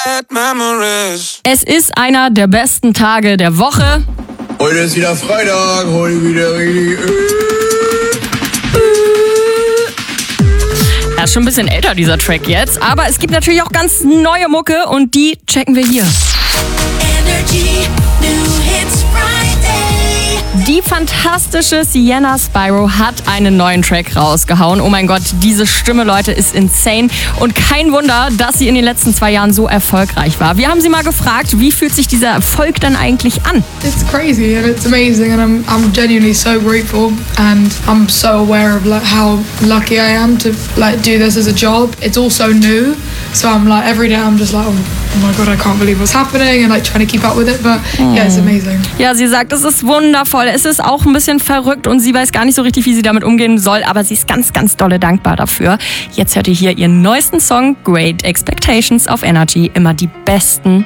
Es ist einer der besten Tage der Woche. Heute ist wieder Freitag, heute wieder richtig. Er ist schon ein bisschen älter, dieser Track jetzt. Aber es gibt natürlich auch ganz neue Mucke und die checken wir hier. Energy, New Hits Friday. Die fantastische Sienna Spyro hat einen neuen Track rausgehauen. Oh mein Gott, diese Stimme, Leute, ist insane. Und kein Wunder, dass sie in den letzten 2 Jahren so erfolgreich war. Wir haben sie mal gefragt, wie fühlt sich dieser Erfolg dann eigentlich an? It's crazy and it's amazing and I'm genuinely so grateful and I'm so aware of like how lucky I am to like do this as a job. It's also new, so I'm like every day I'm just like, oh my God, I can't believe what's happening and like trying to keep up with it, but yeah, it's amazing. Ja, sie sagt, es ist wundervoll. Es ist auch ein bisschen verrückt und sie weiß gar nicht so richtig, wie sie damit umgehen soll, aber sie ist ganz, ganz dolle dankbar dafür. Jetzt hört ihr hier ihren neuesten Song, Great Expectations auf Energy. Immer die besten